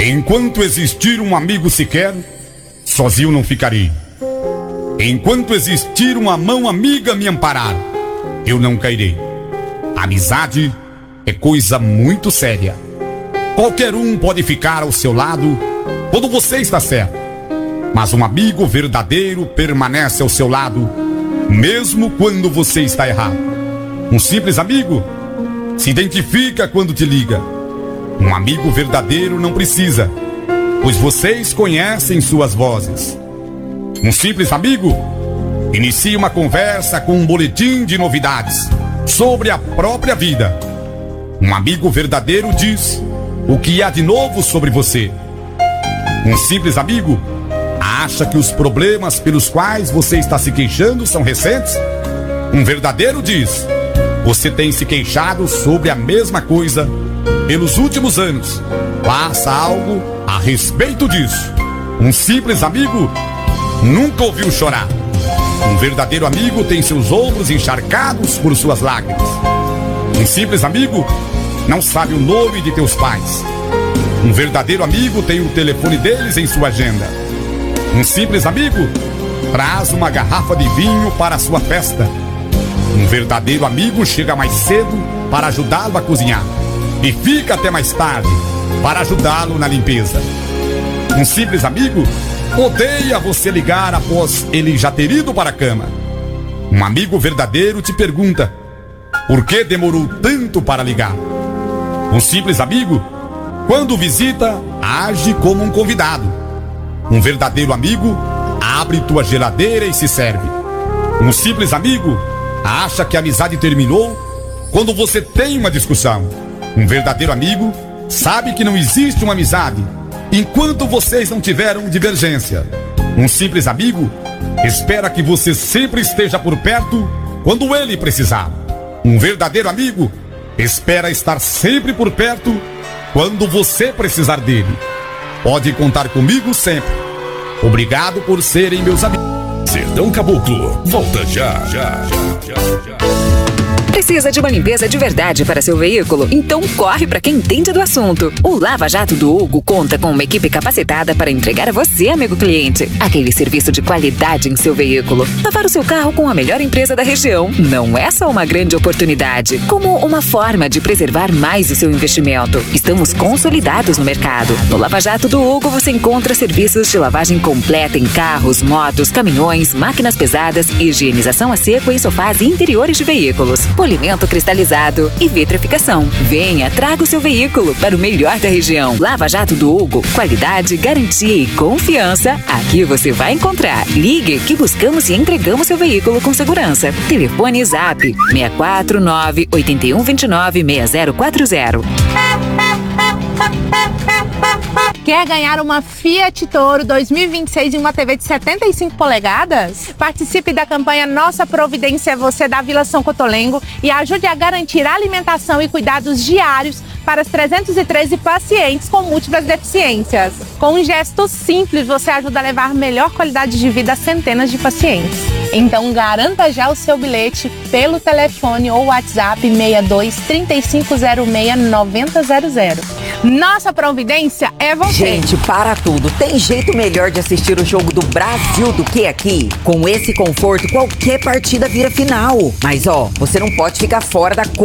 Enquanto existir um amigo sequer, sozinho não ficarei. Enquanto existir uma mão amiga me amparar, eu não cairei. Amizade é coisa muito séria. Qualquer um pode ficar ao seu lado quando você está certo, mas um amigo verdadeiro permanece ao seu lado mesmo quando você está errado. Um simples amigo se identifica quando te liga. Um amigo verdadeiro não precisa, pois vocês conhecem suas vozes. Um simples amigo inicia uma conversa com um boletim de novidades sobre a própria vida. Um amigo verdadeiro diz o que há de novo sobre você. Um simples amigo acha que os problemas pelos quais você está se queixando são recentes. Um verdadeiro diz: você tem se queixado sobre a mesma coisa pelos últimos anos. Faça algo a respeito disso. Um simples amigo nunca ouviu chorar. Um verdadeiro amigo tem seus ombros encharcados por suas lágrimas. Um simples amigo não sabe o nome de teus pais. Um verdadeiro amigo tem o telefone deles em sua agenda. Um simples amigo traz uma garrafa de vinho para a sua festa. Um verdadeiro amigo chega mais cedo para ajudá-lo a cozinhar e fica até mais tarde para ajudá-lo na limpeza. Um simples amigo odeia você ligar após ele já ter ido para a cama. Um amigo verdadeiro te pergunta por que demorou tanto para ligar. Um simples amigo, quando visita, age como um convidado. Um verdadeiro amigo abre tua geladeira e se serve. Um simples amigo acha que a amizade terminou quando você tem uma discussão. Um verdadeiro amigo sabe que não existe uma amizade enquanto vocês não tiveram divergência. Um simples amigo espera que você sempre esteja por perto quando ele precisar. Um verdadeiro amigo espera estar sempre por perto quando você precisar dele. Pode contar comigo sempre. Obrigado por serem meus amigos. Sertão Caboclo, volta já. Precisa de uma limpeza de verdade para seu veículo? Então corre para quem entende do assunto. O Lava Jato do Hugo conta com uma equipe capacitada para entregar a você, amigo cliente, aquele serviço de qualidade em seu veículo. Lavar o seu carro com a melhor empresa da região não é só uma grande oportunidade, como uma forma de preservar mais o seu investimento. Estamos consolidados no mercado. No Lava Jato do Hugo você encontra serviços de lavagem completa em carros, motos, caminhões, máquinas pesadas, higienização a seco em sofás e interiores de veículos, polimento cristalizado e vitrificação. Venha, traga o seu veículo para o melhor da região. Lava Jato do Hugo, qualidade, garantia e confiança. Aqui você vai encontrar. Ligue que buscamos e entregamos seu veículo com segurança. Telefone Zap 649-8129-6040. Quer ganhar uma Fiat Toro 2026 e uma TV de 75 polegadas? Participe da campanha Nossa Providência é Você da Vila São Cotolengo e ajude a garantir alimentação e cuidados diários para os 313 pacientes com múltiplas deficiências. Com um gesto simples, você ajuda a levar melhor qualidade de vida a centenas de pacientes. Então garanta já o seu bilhete pelo telefone ou WhatsApp 62 3506 9000. Nossa Providência é você. Gente, para tudo. Tem jeito melhor de assistir o jogo do Brasil do que aqui? Com esse conforto, qualquer partida vira final. Mas ó, você não pode ficar fora da